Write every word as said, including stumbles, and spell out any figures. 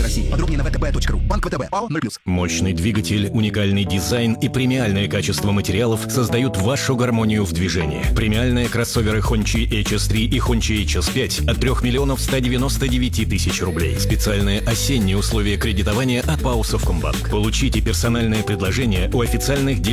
России. Подробнее на вэ тэ бэ точка ру. Банк вэ тэ бэ. ПАО ноль плюс. Мощный двигатель, уникальный дизайн и премиальное качество материалов создают вашу гармонию в движении. Премиальные кроссоверы Hongqi эйч эс три и Hongqi эйч эс пять от трёх миллионов ста девяноста девяти тысяч рублей. Специальные осенние условия кредитования от ПАО Совкомбанк. Получите персональное предложение у официальных дилеров